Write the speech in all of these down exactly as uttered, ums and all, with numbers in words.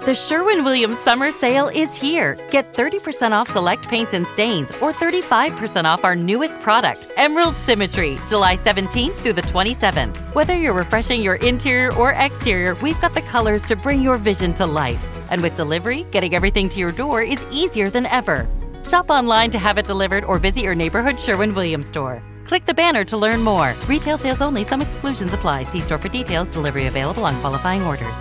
The Sherwin-Williams Summer Sale is here. Get thirty percent off select paints and stains or thirty-five percent off our newest product, Emerald Symmetry, July seventeenth through the twenty-seventh. Whether you're refreshing your interior or exterior, we've got the colors to bring your vision to life. And with delivery, getting everything to your door is easier than ever. Shop online to have it delivered or visit your neighborhood Sherwin-Williams store. Click the banner to learn more. Retail sales only. Some exclusions apply. See store for details. Delivery available on qualifying orders.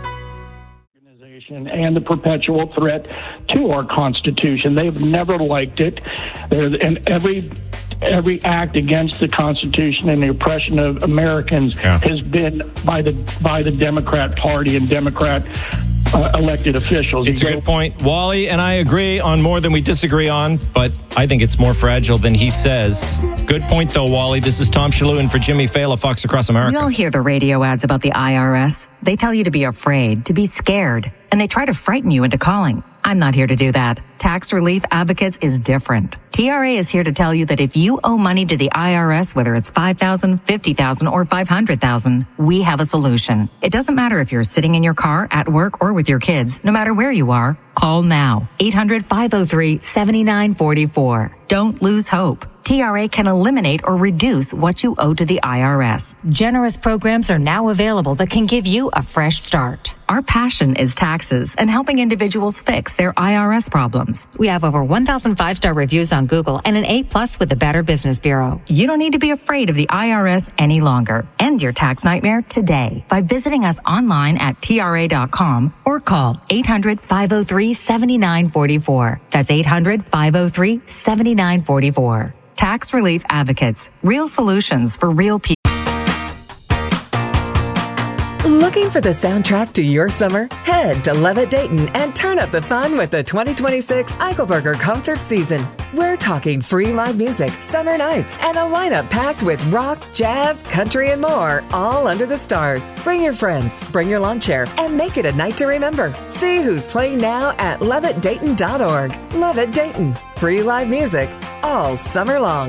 And the perpetual threat to our Constitution. They've never liked it. There's, and every every act against the Constitution and the oppression of Americans yeah. has been by the by the Democrat Party and Democrat uh, elected officials. It's a good point. Wally and I agree on more than we disagree on, but I think it's more fragile than he says. Good point, though, Wally. This is Tom Shalhoub in for Jimmy Fallon, Fox Across America. We all hear the radio ads about the I R S. They tell you to be afraid, to be scared, and they try to frighten you into calling. I'm not here to do that. Tax Relief Advocates is different. T R A is here to tell you that if you owe money to the I R S, whether it's five thousand dollars, fifty thousand dollars, or five hundred thousand dollars, we have a solution. It doesn't matter if you're sitting in your car, at work, or with your kids. No matter where you are, call now. eight hundred, five oh three, seven nine four four. Don't lose hope. T R A can eliminate or reduce what you owe to the I R S. Generous programs are now available that can give you a fresh start. Our passion is taxes and helping individuals fix their I R S problems. We have over one thousand five-star reviews on Google and an A plus with the Better Business Bureau. You don't need to be afraid of the I R S any longer. End your tax nightmare today by visiting us online at T R A dot com or call eight hundred, five oh three, seven nine four four. That's eight hundred, five oh three, seven nine four four. Tax Relief Advocates. Real solutions for real people. Looking for the soundtrack to your summer? Head to Levitt Dayton and turn up the fun with the twenty twenty-six Eichelberger concert season. We're talking free live music, summer nights, and a lineup packed with rock, jazz, country, and more, all under the stars. Bring your friends, bring your lawn chair, and make it a night to remember. See who's playing now at levitt dayton dot org. Levitt Dayton. Free live music all summer long.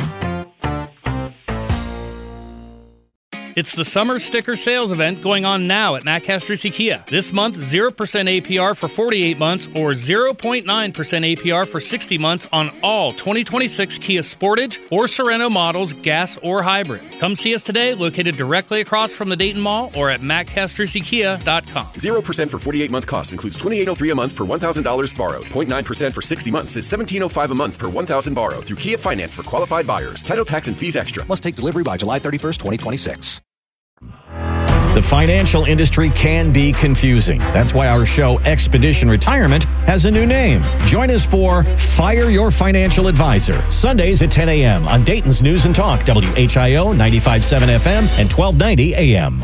It's the Summer Sticker Sales Event going on now at Matt Castrucci Kia. This month, zero percent A P R for forty-eight months or zero point nine percent A P R for sixty months on all twenty twenty-six Kia Sportage or Sorento models, gas or hybrid. Come see us today, located directly across from the Dayton Mall or at matt castrucci kia dot com. zero percent for forty-eight month cost includes twenty-eight oh three a month per one thousand dollars borrowed. zero point nine percent for sixty months is seventeen oh five a month per one thousand dollars borrowed through Kia Finance for qualified buyers. Title, tax, and fees extra. Must take delivery by July thirty-first, twenty twenty-six. The financial industry can be confusing. That's why our show, Expedition Retirement, has a new name. Join us for Fire Your Financial Advisor, Sundays at ten a.m. on Dayton's News and Talk, W H I O ninety-five point seven F M and twelve ninety A M.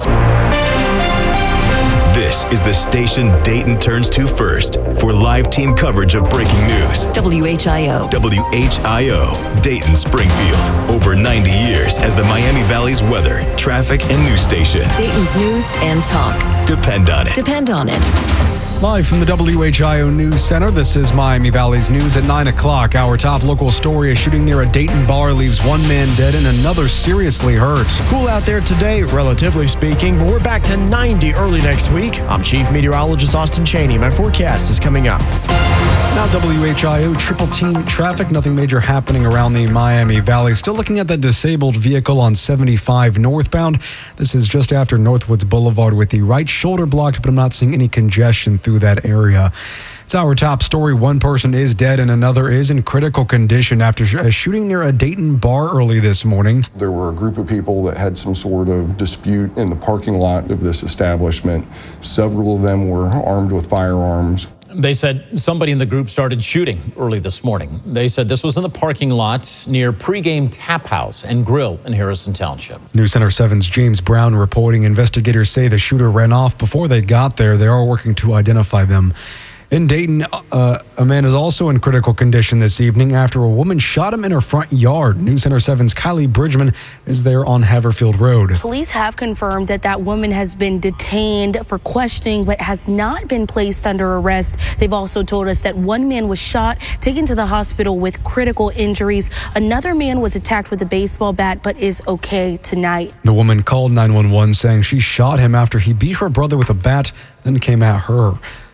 This is the station Dayton turns to first for live team coverage of breaking news. W H I O. W H I O, Dayton Springfield. Over ninety years as the Miami Valley's weather, traffic, and news station. Dayton's News and Talk. Depend on it. Depend on it. Live from the W H I O News Center, this is Miami Valley's News at nine o'clock. Our top local story: a shooting near a Dayton bar leaves one man dead and another seriously hurt. Cool out there today, relatively speaking, but we're back to ninety early next week. I'm Chief Meteorologist Austin Cheney. My forecast is coming up. Now W H I O triple team traffic. Nothing major happening around the Miami Valley. Still looking at that disabled vehicle on seventy-five northbound. This is just after Northwoods Boulevard with the right shoulder blocked, but I'm not seeing any congestion through that area. It's our top story. One person is dead and another is in critical condition after a shooting near a Dayton bar early this morning. There were a group of people that had some sort of dispute in the parking lot of this establishment. Several of them were armed with firearms. They said somebody in the group started shooting early this morning. They said this was in the parking lot near Pregame Tap House and Grill in Harrison Township. News Center seven's James Brown reporting. Investigators say the shooter ran off before they got there. They are working to identify them. In Dayton, uh, a man is also in critical condition this evening after a woman shot him in her front yard. News Center seven's Kylie Bridgman is there on Haverfield Road. Police have confirmed that that woman has been detained for questioning but has not been placed under arrest. They've also told us that one man was shot, taken to the hospital with critical injuries. Another man was attacked with a baseball bat but is okay tonight. The woman called nine one one saying she shot him after he beat her brother with a bat, then came at her.